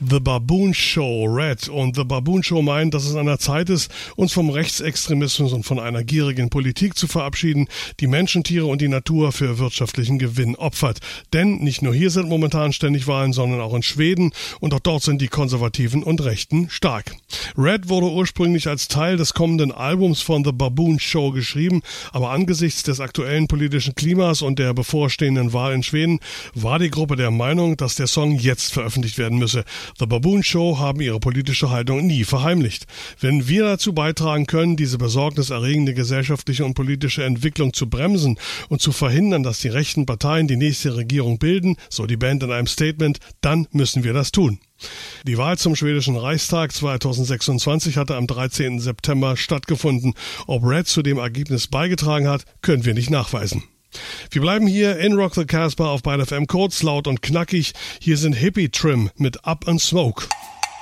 The Baboon Show, Red. Und The Baboon Show meint, dass es an der Zeit ist, uns vom Rechtsextremismus und von einer gierigen Politik zu verabschieden, die Menschen, Tiere und die Natur für wirtschaftlichen Gewinn opfert. Denn nicht nur hier sind momentan ständig Wahlen, sondern auch in Schweden, und auch dort sind die Konservativen und Rechten stark. Red wurde ursprünglich als Teil des kommenden Albums von The Baboon Show geschrieben, aber angesichts des aktuellen politischen Klimas und der bevorstehenden Wahl in Schweden war die Gruppe der Meinung, dass der Song jetzt veröffentlicht werden müsse. The Baboon Show haben ihre politische Haltung nie verheimlicht. Wenn wir dazu beitragen können, diese besorgniserregende gesellschaftliche und politische Entwicklung zu bremsen und zu verhindern, dass die rechten Parteien die nächste Regierung bilden, so die Band in einem Statement, dann müssen wir das tun. Die Wahl zum schwedischen Reichstag 2026 hatte am 13. September stattgefunden. Ob Red zu dem Ergebnis beigetragen hat, können wir nicht nachweisen. Wir bleiben hier in Rock the Casbah auf Byte FM, kurz, laut und knackig. Hier sind Hippie Trim mit Up and Smoke.